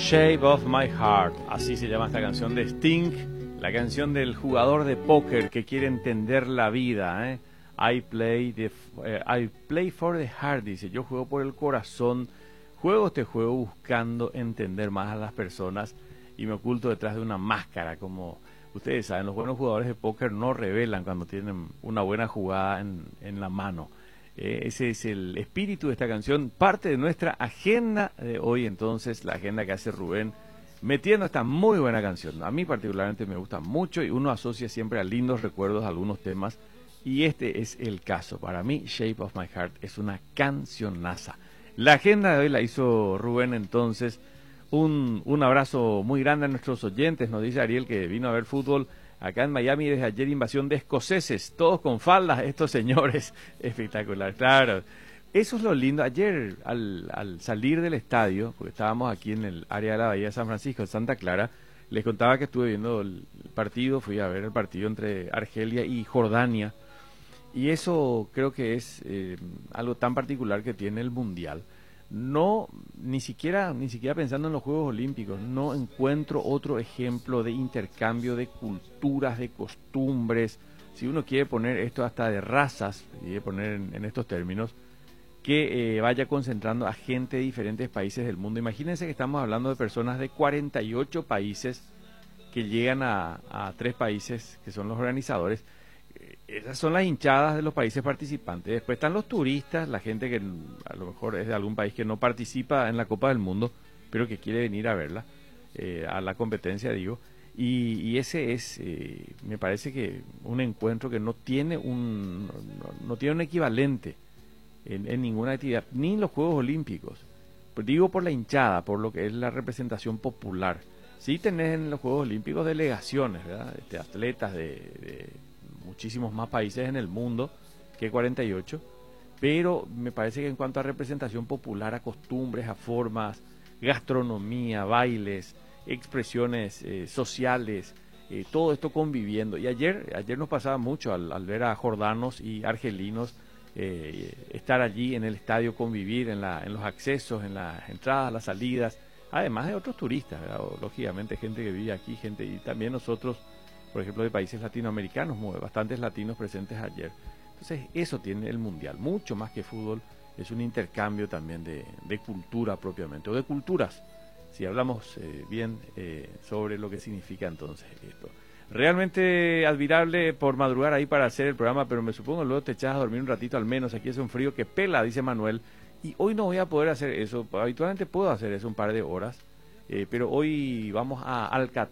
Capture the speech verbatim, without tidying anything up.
Shape of My Heart, así se llama esta canción de Sting, la canción del jugador de póker que quiere entender la vida, ¿eh? I play, the, eh, I play for the heart, dice, yo juego por el corazón, juego este juego buscando entender más a las personas y me oculto detrás de una máscara, como ustedes saben, los buenos jugadores de póker no revelan cuando tienen una buena jugada en, en la mano. Eh, ese es el espíritu de esta canción, parte de nuestra agenda de hoy, entonces, la agenda que hace Rubén, metiendo esta muy buena canción. A mí particularmente me gusta mucho y uno asocia siempre a lindos recuerdos a algunos temas, y este es el caso. Para mí, Shape of My Heart es una cancionaza. La agenda de hoy la hizo Rubén, entonces, un, un abrazo muy grande a nuestros oyentes, nos dice Ariel que vino a ver fútbol acá en Miami desde ayer, invasión de escoceses, todos con faldas, estos señores, espectacular, claro. Eso es lo lindo. Ayer, al, al salir del estadio, porque estábamos aquí en el área de la Bahía de San Francisco, en Santa Clara, les contaba que estuve viendo el partido, fui a ver el partido entre Argelia y Jordania, y eso creo que es eh, algo tan particular que tiene el Mundial. No, ni siquiera, ni siquiera pensando en los Juegos Olímpicos, no encuentro otro ejemplo de intercambio de culturas, de costumbres, si uno quiere poner esto hasta de razas, quiere poner en, en estos términos, que eh, vaya concentrando a gente de diferentes países del mundo. Imagínense que estamos hablando de personas de cuarenta y ocho países que llegan a, a tres países que son los organizadores. Esas son las hinchadas de los países participantes. Después están los turistas, la gente que a lo mejor es de algún país que no participa en la Copa del Mundo, pero que quiere venir a verla, eh, a la competencia, digo. Y, y ese es, eh, me parece que un encuentro que no tiene un, no, no tiene un equivalente en, en ninguna actividad, ni en los Juegos Olímpicos. Pues digo por la hinchada, por lo que es la representación popular. Sí tenés en los Juegos Olímpicos delegaciones, ¿verdad? Este, atletas de... de muchísimos más países en el mundo que cuarenta y ocho, pero me parece que en cuanto a representación popular, a costumbres, a formas, gastronomía, bailes, expresiones eh, sociales, eh, todo esto conviviendo. Y ayer ayer nos pasaba mucho al, al ver a jordanos y argelinos eh, estar allí en el estadio, convivir en, la, en los accesos, en las entradas, las salidas, además de otros turistas, ¿verdad? Lógicamente gente que vive aquí, gente y también nosotros, por ejemplo, de países latinoamericanos, bastantes latinos presentes ayer. Entonces, eso tiene el Mundial, mucho más que fútbol, es un intercambio también de, de cultura propiamente, o de culturas, si hablamos eh, bien eh, sobre lo que significa entonces esto. Realmente admirable por madrugar ahí para hacer el programa, pero me supongo luego te echas a dormir un ratito al menos, aquí hace un frío que pela, dice Manuel, y hoy no voy a poder hacer eso, habitualmente puedo hacer eso un par de horas, eh, pero hoy vamos a Alcatraz.